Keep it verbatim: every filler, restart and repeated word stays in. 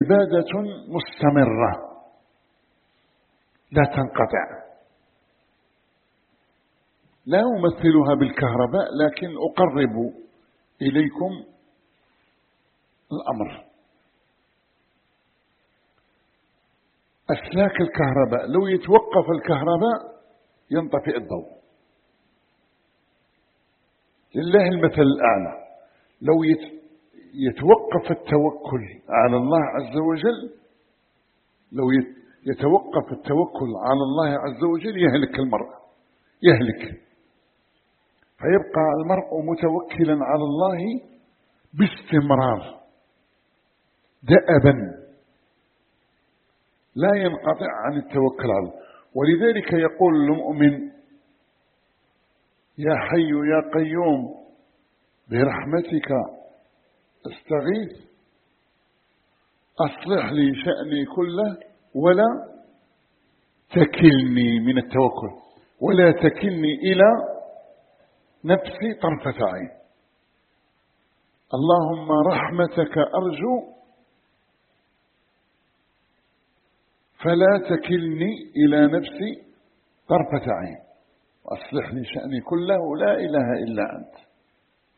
عبادة مستمرة لا تنقطع. لا أمثلها بالكهرباء، لكن أقرب إليكم الأمر. أسلاك الكهرباء لو يتوقف الكهرباء ينطفئ الضوء، لله المثل الأعلى. لو يتوقف التوكل على الله عز وجل، لو يتوقف التوكل على الله عز وجل يهلك المرء، يهلك، فيبقى المرء متوكلا على الله باستمرار دأبا، لا ينقطع عن التوكل على الله. ولذلك يقول المؤمن: يا حي يا قيوم برحمتك استغيث أصلح لي شأني كله ولا تكلني، من التوكل، ولا تكلني إلى نفسي طرفة عين. اللهم رحمتك أرجو فلا تكلني إلى نفسي طرفة عين، وأصلح لي شأني كله لا إله إلا أنت.